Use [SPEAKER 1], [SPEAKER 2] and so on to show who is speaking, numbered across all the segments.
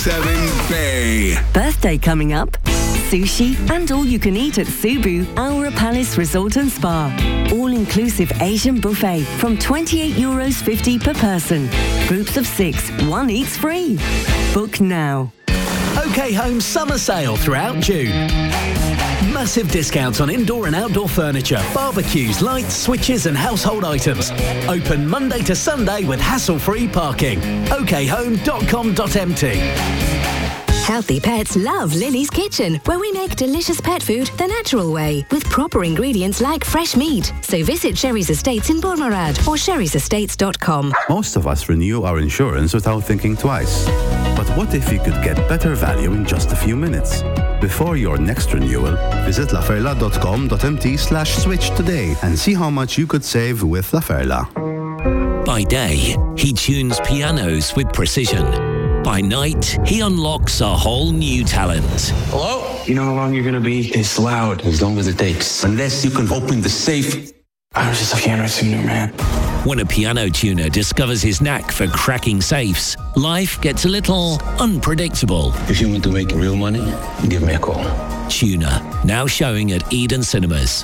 [SPEAKER 1] 7B.
[SPEAKER 2] Birthday coming up? Sushi and all you can eat at Subu Aura Palace Resort and Spa. All-inclusive Asian buffet from €28.50 per person. Groups of 6, 1 eats free. Book now.
[SPEAKER 3] OK Home summer sale throughout June. Massive discounts on indoor and outdoor furniture, barbecues, lights, switches and household items. Open Monday to Sunday with hassle-free parking. okhome.com.mt.
[SPEAKER 4] Healthy pets love Lily's Kitchen, where we make delicious pet food the natural way, with proper ingredients like fresh meat. So visit Sherry's Estates in Bournemouth or sherry'sestates.com.
[SPEAKER 5] Most of us renew our insurance without thinking twice. But what if you could get better value in just a few minutes? Before your next renewal, visit laferla.com.mt/switch today and see how much you could save with Laferla.
[SPEAKER 6] By day, he tunes pianos with precision. By night, he unlocks a whole new talent.
[SPEAKER 7] Hello? You know how long you're going to be? It's loud. As long as it takes. Unless you can open the safe. I was just a piano tuner, man.
[SPEAKER 6] When a piano tuner discovers his knack for cracking safes, life gets a little unpredictable.
[SPEAKER 7] If you want to make real money, give me a call.
[SPEAKER 6] Tuner, now showing at Eden Cinemas.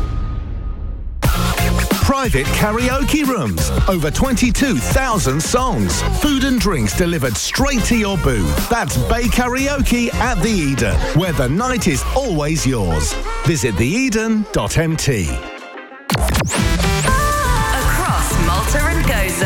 [SPEAKER 8] Private karaoke rooms. Over 22,000 songs. Food and drinks delivered straight to your booth. That's Bay Karaoke at the Eden, where the night is always yours. Visit theeden.mt.